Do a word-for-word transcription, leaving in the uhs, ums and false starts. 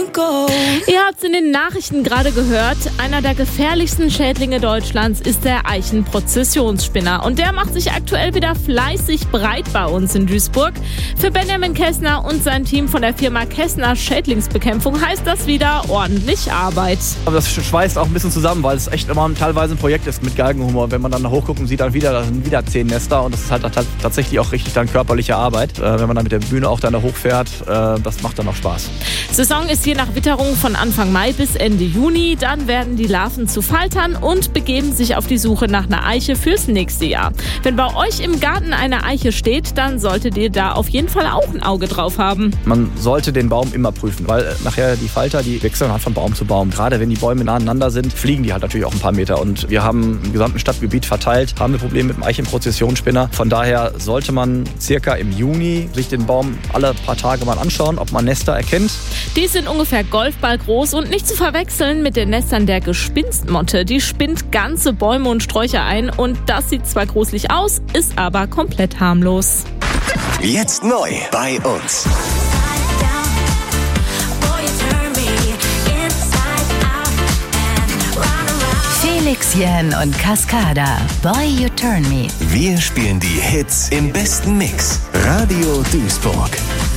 Ihr habt es in den Nachrichten gerade gehört. Einer der gefährlichsten Schädlinge Deutschlands ist der Eichenprozessionsspinner. Und der macht sich aktuell wieder fleißig breit bei uns in Duisburg. Für Benjamin Kessner und sein Team von der Firma Kessner Schädlingsbekämpfung heißt das wieder ordentlich Arbeit. Aber das schweißt auch ein bisschen zusammen, weil es echt immer teilweise ein Projekt ist mit Galgenhumor. Wenn man dann hochguckt und sieht dann wieder, da sind wieder zehn Nester und das ist halt tatsächlich auch richtig dann körperliche Arbeit. Äh, wenn man dann mit der Bühne auch dann da hochfährt, äh, das macht dann auch Spaß. Saison ist je nach Witterung von Anfang Mai bis Ende Juni. Dann werden die Larven zu Faltern und begeben sich auf die Suche nach einer Eiche fürs nächste Jahr. Wenn bei euch im Garten eine Eiche steht, dann solltet ihr da auf jeden Fall auch ein Auge drauf haben. Man sollte den Baum immer prüfen, weil nachher die Falter, die wechseln halt von Baum zu Baum. Gerade wenn die Bäume nah aneinander sind, fliegen die halt natürlich auch ein paar Meter. Und wir haben im gesamten Stadtgebiet verteilt, haben wir Probleme mit dem Eichenprozessionsspinner. Von daher sollte man circa im Juni sich den Baum alle paar Tage mal anschauen, ob man Nester erkennt. Die sind ungefähr golfballgroß und nicht zu verwechseln mit den Nestern der Gespinstmotte. Die spinnt ganze Bäume und Sträucher ein und das sieht zwar gruselig aus, ist aber komplett harmlos. Jetzt neu bei uns. Felix Jähn und Cascada, Boy You Turn Me. Wir spielen die Hits im besten Mix. Radio Duisburg.